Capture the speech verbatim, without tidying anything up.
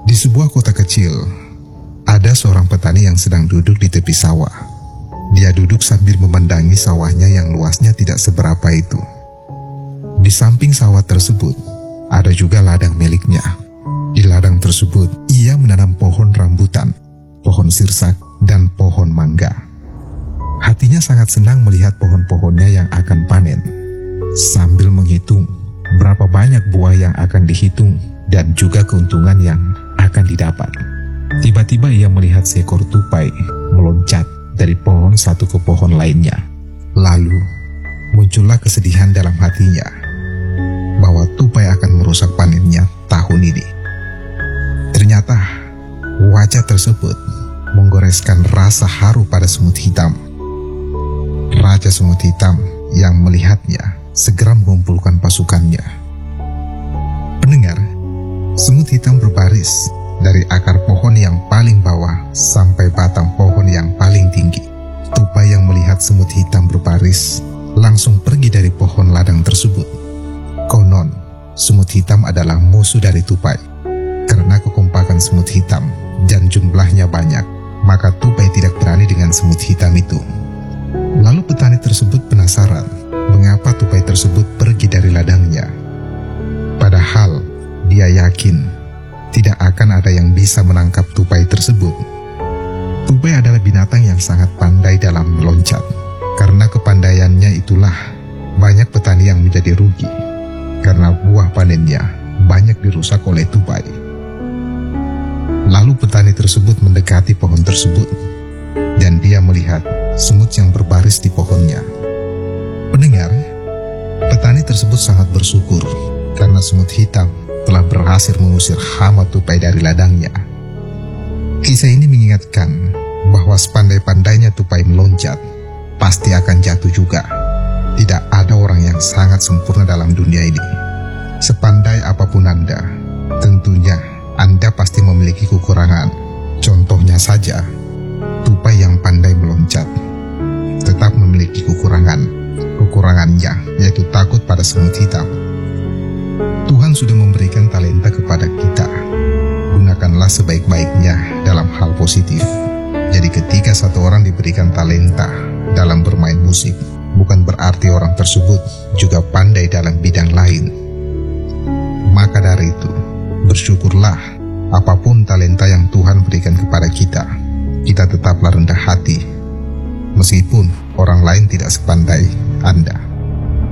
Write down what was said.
Di sebuah kota kecil, ada seorang petani yang sedang duduk di tepi sawah. Dia duduk sambil memandangi sawahnya yang luasnya tidak seberapa itu. Di samping sawah tersebut, ada juga ladang miliknya. Di ladang tersebut, ia menanam pohon rambutan, pohon sirsak, dan pohon mangga. Hatinya sangat senang melihat pohon-pohonnya yang akan panen. Sambil menghitung berapa banyak buah yang akan dihitung dan juga keuntungan yang akan didapat. Tiba-tiba ia melihat seekor tupai meloncat dari pohon satu ke pohon lainnya. Lalu muncullah kesedihan dalam hatinya bahwa tupai akan merusak panennya tahun ini. Ternyata wajah tersebut menggoreskan rasa haru pada semut hitam. Raja semut hitam yang melihatnya segera mengumpulkan pasukannya. Pendengar, semut hitam berbaris dari akar pohon yang paling bawah sampai batang pohon yang paling tinggi. Tupai yang melihat semut hitam berbaris langsung pergi dari pohon ladang tersebut. Konon, semut hitam adalah musuh dari tupai. Karena kekompakan semut hitam dan jumlahnya banyak, maka tupai tidak berani dengan semut hitam itu. Lalu petani tersebut penasaran mengapa tupai tersebut pergi dari ladangnya. Padahal dia yakin tidak akan ada yang bisa menangkap tupai tersebut. Tupai adalah binatang yang sangat pandai dalam meloncat. Karena kepandaiannya itulah banyak petani yang menjadi rugi, karena buah panennya banyak dirusak oleh tupai. Lalu petani tersebut mendekati pohon tersebut, dan dia melihat semut yang berbaris di pohonnya. Pendengar, petani tersebut sangat bersyukur karena semut hitam telah berhasil mengusir hama tupai dari ladangnya. Kisah ini mengingatkan bahwa sepandai-pandainya tupai meloncat, pasti akan jatuh juga. Tidak ada orang yang sangat sempurna dalam dunia ini. Sepandai apapun Anda, tentunya Anda pasti memiliki kekurangan. Contohnya saja, tupai yang pandai meloncat tetap memiliki kekurangan. Kekurangannya yaitu takut pada semut hitam. Tuhan sudah memberikan talenta kepada kita. Gunakanlah sebaik-baiknya dalam hal positif. Jadi ketika satu orang diberikan talenta dalam bermain musik, bukan berarti orang tersebut juga pandai dalam bidang lain. Maka dari itu, bersyukurlah apapun talenta yang Tuhan berikan kepada kita. Kita tetaplah rendah hati, meskipun orang lain tidak sepandai Anda.